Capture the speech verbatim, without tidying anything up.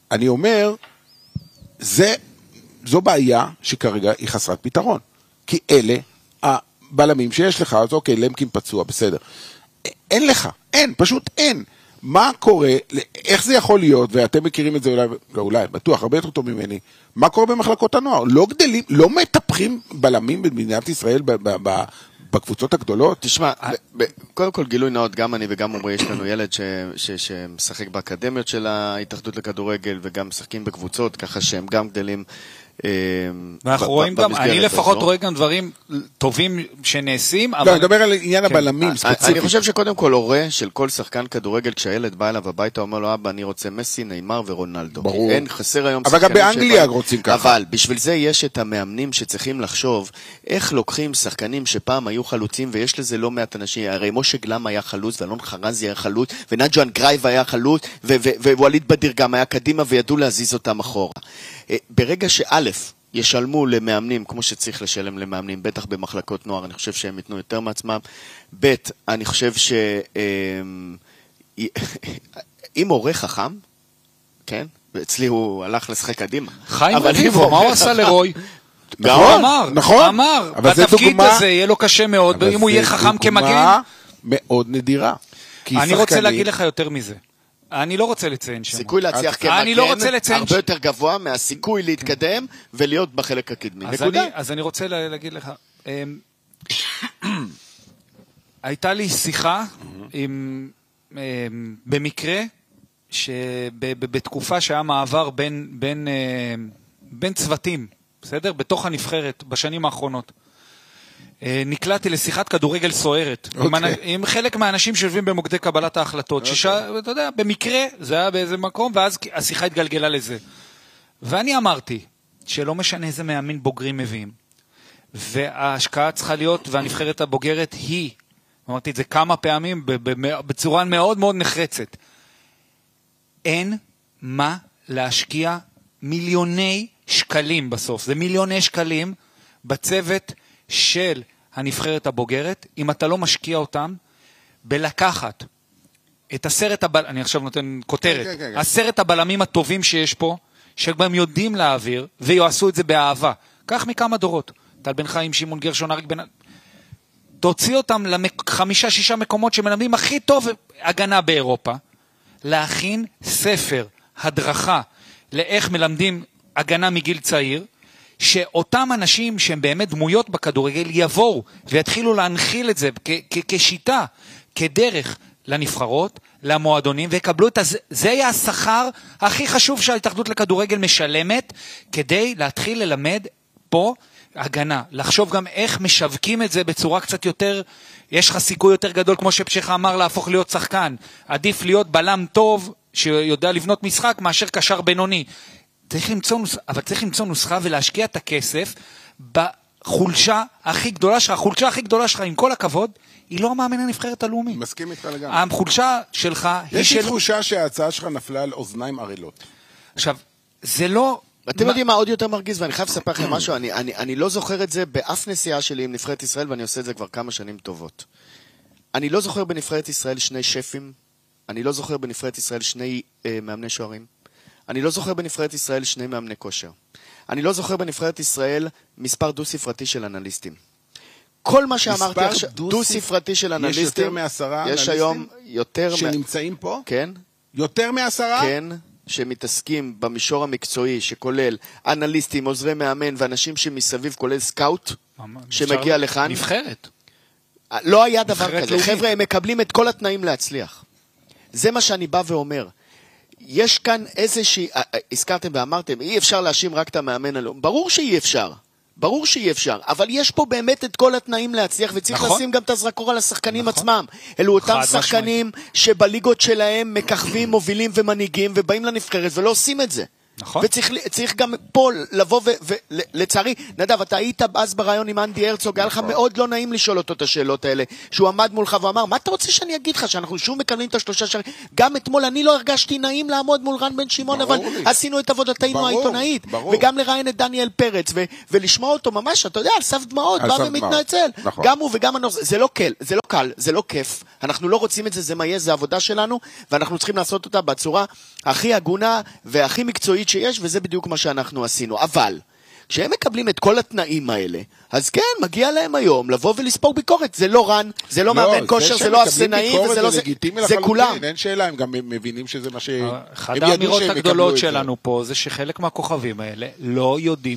אני אומר, זה, זו בעיה שכרגע היא חסרת פתרון. כי אלה הבלמים שיש לך, אז אוקיי, למקין פצוע, בסדר. אין לך, אין, פשוט אין. מה קורה, איך זה יכול להיות, ואתם מכירים את זה אולי, לא אולי, בטוח, הרבה יותר טוב ממני, מה קורה במחלקות הנוער? לא גדלים, לא מטפחים בלמים במדינת ישראל בקבוצות הגדולות? תשמע, קודם כל גילוי נאות, גם אני וגם עומרי, יש לנו ילד שמשחק באקדמיות של ההתאחדות לכדורגל, וגם משחקים בקבוצות, ככה שהם גם גדלים ואנחנו רואים גם, אני לפחות רואה גם דברים טובים שנעשים. לא, אני מדבר על עניין הבלמים ספציפית. אני חושב שקודם כל הורה של כל שחקן כדורגל, כשהילד בא אליו הביתה, אומר לו, אבא, אני רוצה מסי, ניימר ורונלדו. ברור. אין, חסר היום אבל גם באנגליה רוצים ככה. אבל בשביל זה יש את המאמנים שצריכים לחשוב, איך לוקחים שחקנים שפעם היו חלוצים, ויש לזה לא מעט אנשים, הרי משה גלם היה חלוץ, ואלון חרזי היה חלוץ, ונג'ואן גרייב היה חלוץ, ווליד בדיר גם היה קדימה, וידעו להזיז אותם אחורה. ברגע שא' ישלמו למאמנים כמו שצריך לשלם למאמנים, בטח במחלקות נוער, אני חושב שהם ייתנו יותר מעצמם. ב' אני חושב ש אם הורה חכם, כן? ואצלי הוא הלך לשחק קדימה. חיים רביבו, מה הוא עשה לרוי? נכון, אמר, נכון. אמר, בתפקיד הזה יהיה לו קשה מאוד, אם הוא יהיה חכם כמגן. דוגמה מאוד נדירה. אני רוצה להגיד לך יותר מזה. אני לא רוצה לציין שם. סיכוי להצליח כמגן הרבה יותר גבוה מהסיכוי להתקדם ולהיות בחלק הקדמי. נקודה. אז אני רוצה להגיד לך, הייתה לי שיחה במקרה שבתקופה שהיה מעבר בין צוותים, בסדר? בתוך הנבחרת בשנים האחרונות. נקלעתי לשיחת כדורגל סוערת, okay. עם, עם חלק מהאנשים שיושבים במוקדי קבלת ההחלטות, okay. ששה, אתה יודע, במקרה, זה היה באיזה מקום, ואז השיחה התגלגלה לזה. ואני אמרתי, שלא משנה איזה מאמין בוגרים מביאים, וההשקעה צריכה להיות, והנבחרת הבוגרת היא, אמרתי את זה כמה פעמים, בצורה מאוד מאוד נחרצת, אין מה להשקיע מיליוני שקלים בסוף, זה מיליוני שקלים בצוות של הנבחרת הבוגרת, אם אתה לא משקיע אותם, בלקחת את עשרת הבל... אני עכשיו נותן כותרת, כן, כן, כן. עשרת הבלמים הטובים שיש פה, שגם יודעים להעביר, ויעשו את זה באהבה. כך מכמה דורות. טל בן חיים, שמעון גרשון, אריק בן... תוציא אותם לחמישה, שישה מקומות שמלמדים הכי טוב הגנה באירופה, להכין ספר, הדרכה, לאיך מלמדים הגנה מגיל צעיר, שאותם אנשים שהם באמת דמויות בכדורגל יבואו ויתחילו להנחיל את זה כשיטה, כדרך לנבחרות, למועדונים, ויקבלו את זה. זה יהיה השכר הכי חשוב שההתאחדות לכדורגל משלמת, כדי להתחיל ללמד פה הגנה. לחשוב גם איך משווקים את זה בצורה קצת יותר, יש לך סיכוי יותר גדול, כמו שפשך אמר, להפוך להיות שחקן. עדיף להיות בלם טוב, שיודע לבנות משחק, מאשר קשר בינוני. צריך למצוא, אבל צריך למצוא נוסחה ולהשקיע את הכסף בחולשה הכי גדולה שלך. החולשה הכי גדולה שלך, עם כל הכבוד, היא לא המאמן הנבחרת הלאומית. מסכים איתך לגמרי. החולשה שלך היא של... יש לי תחושה שההצעה שלך נפלה על אוזניים ערלות. עכשיו, זה לא... אתם יודעים מה עוד יותר מרגיז, ואני חייב לספר לכם משהו, אני, אני, אני לא זוכר את זה באף נסיעה שלי עם נבחרת ישראל, ואני עושה את זה כבר כמה שנים טובות. אני לא זוכר בנבחרת ישראל שני שפים, אני לא זוכר בנבחרת ישראל שני אה, מאמני שוערים, אני לא זוכר בנבחרת ישראל שני מאמני כושר. אני לא זוכר בנבחרת ישראל מספר דו-ספרתי של אנליסטים. כל מה שאמרתי עכשיו, דו-ספרתי של אנליסטים. יש יותר מעשרה אנליסטים? יש היום יותר... שנמצאים פה? כן. יותר מעשרה? כן. שמתעסקים במישור המקצועי, שכולל אנליסטים, עוזרי מאמן, ואנשים שמסביב, כולל סקאוט, שמגיע לכאן. נבחרת. לא היה דבר כזה. חבר'ה, הם מקבלים את כל התנאים להצליח. זה מה שאני בא ואומר. יש כאן איזושהי, הזכרתם ואמרתם, אי אפשר להאשים רק את המאמן הלאומי. ברור שאי אפשר. ברור שאי אפשר, אבל יש פה באמת את כל התנאים להצליח, וצריך נכון. לשים גם את הזרקור על השחקנים נכון. עצמם. אלו אותם שחקנים משמעית. שבליגות שלהם מככבים, מובילים ומנהיגים, ובאים לנבחרת ולא עושים את זה. נכון. וצריך גם פה לבוא ולצערי, נדב, אתה היית אז ברעיון עם אנדי הרצוג, היה לך מאוד לא נעים לשאול אותו את השאלות האלה, שהוא עמד מולך ואמר, מה אתה רוצה שאני אגיד לך, שאנחנו שוב מקבלים את השלושה שערים? גם אתמול אני לא הרגשתי נעים לעמוד מול רן בן שמעון, אבל עשינו את עבודתנו העיתונאית, וגם לראיין את דניאל פרץ, ולשמוע אותו ממש, אתה יודע, על סף דמעות, בא ומתנצל. גם הוא וגם הנושא, זה לא קל, זה לא קל, זה לא כיף, אנחנו לא רוצים את זה, זה מה יש, זה עבודה שלנו, ואנחנו צריכים לעשות אותה בצורה הכי הגונה והכי מקצועית שיש, וזה בדיוק מה שאנחנו עשינו. אבל, כשהם מקבלים את כל התנאים האלה, אז כן, מגיע להם היום לבוא ולספור ביקורת. זה לא רן, זה לא מאמן כושר, זה לא אפסנאי, וזה לא זה, זה כולם. אין שאלה, הם גם מבינים שזה מה ש... אחת האמירות הגדולות שלנו פה, זה שחלק מהכוכבים האלה לא יודעים